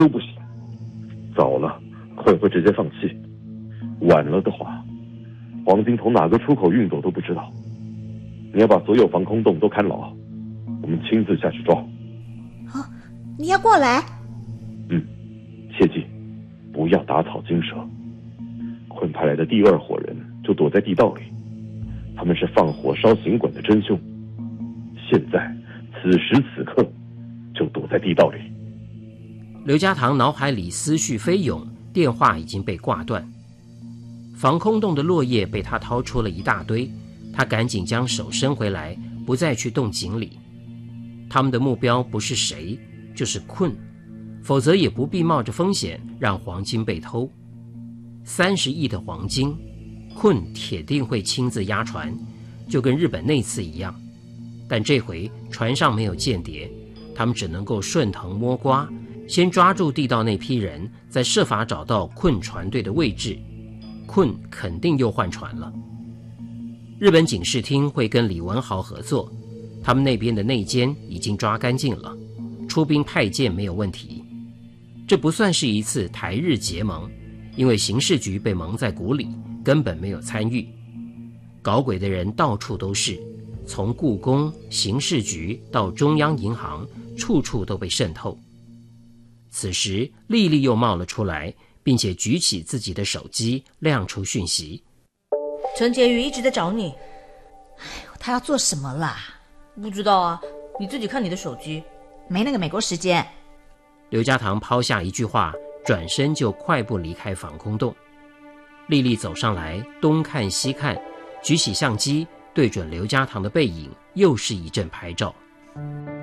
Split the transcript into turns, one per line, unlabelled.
都不行。早了，困会直接放弃；晚了的话，黄金从哪个出口运走都不知道。你要把所有防空洞都看牢，我们亲自下去抓。
哦，你要过来？
切记，不要打草惊蛇。困派来的第二伙人就躲在地道里，他们是放火烧行馆的真凶。现在，此时此刻，就躲在地道里。
刘家堂脑海里思绪飞涌，电话已经被挂断。防空洞的落叶被他掏出了一大堆，他赶紧将手伸回来，不再去动井里。他们的目标不是谁，就是困，否则也不必冒着风险让黄金被偷。30亿的黄金，困铁定会亲自押船，就跟日本那次一样。但这回船上没有间谍，他们只能够顺藤摸瓜，先抓住地道那批人，再设法找到困船队的位置。困肯定又换船了。日本警视厅会跟李文豪合作，他们那边的内奸已经抓干净了，出兵派遣没有问题。这不算是一次台日结盟，因为刑事局被蒙在鼓里，根本没有参与。搞鬼的人到处都是，从故宫、刑事局到中央银行，处处都被渗透。此时丽丽又冒了出来，并且举起自己的手机亮出讯息。
陈洁瑜一直在找你。
他要做什么啦？
不知道啊，你自己看你的手机。
没那个美国时间。
刘家堂抛下一句话，转身就快步离开防空洞。丽丽走上来，东看西看，举起相机对准刘家堂的背影，又是一阵拍照。